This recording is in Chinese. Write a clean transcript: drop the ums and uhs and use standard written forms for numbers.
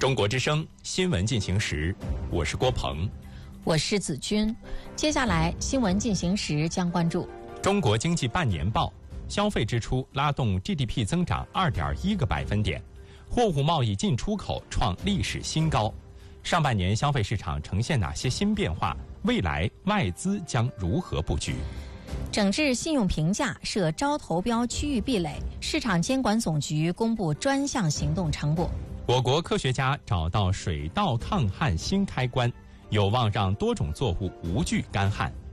中国之声新闻进行时，我是郭鹏， 我是子君。接下来新闻进行时将关注中国经济半年报，消费支出拉动 GDP 增长2.1个百分点，货物贸易进出口创历史新高。上半年消费市场呈现哪些新变化？未来外资将如何布局？ 整治信用评价设招投标区域壁垒，市场监管总局公布专项行动成果。 我国科学家找到水稻抗旱新开关，有望让多种作物无惧干旱。